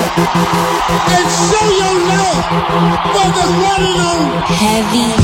and show your love for the one and only Heavy